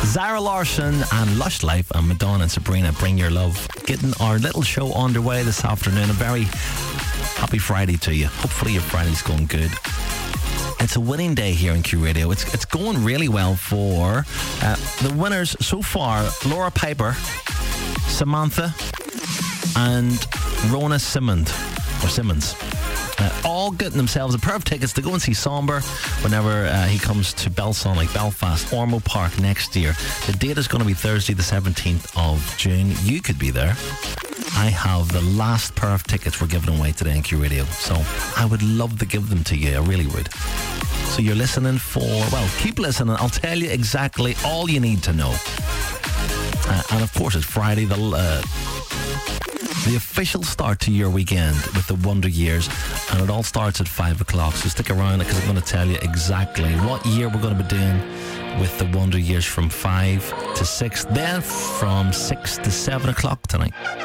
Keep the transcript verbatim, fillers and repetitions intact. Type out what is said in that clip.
Zara Larsson and Lush Life and Madonna and Sabrina, Bring Your Love. Getting our little show underway this afternoon. A very happy Friday to you. Hopefully your Friday's going good. It's a winning day here in Q Radio. It's it's going really well for uh, the winners so far. Laura Piper, Samantha and Rona Simmond, or Simmons. Uh, all getting themselves a pair of tickets to go and see Somber whenever uh, he comes to Belsonic, Belfast, Ormo Park next year. The date is going to be Thursday the seventeenth of June. You could be there. I have the last pair of tickets we're giving away today in Q Radio, so I would love to give them to you. I really would. So you're listening for, well, keep listening. I'll tell you exactly all you need to know. Uh, and of course it's Friday, the uh, the official start to your weekend with the Wonder Years, and it all starts at five o'clock, so stick around because I'm going to tell you exactly what year we're going to be doing with the Wonder Years from five to six, then from six to seven o'clock tonight.